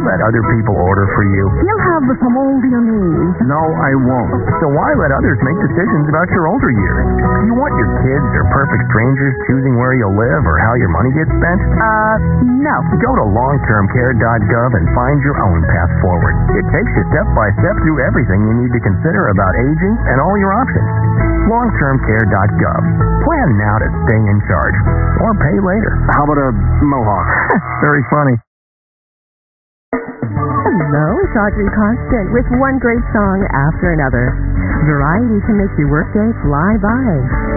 let other people order for you? You'll have some old needs. No, I won't. So why let others make decisions about your older years? Do you want your kids or perfect strangers choosing where you'll live or how your money gets spent? No. Go to longtermcare.gov and find your own path forward. It takes you step by step through everything you need to consider about aging and all your options. Longtermcare.gov. Plan now to stay in charge. Or pay later. How about a mohawk? Very funny. Hello, it's Audrey Constant with one great song after another. Variety to make your workday fly by.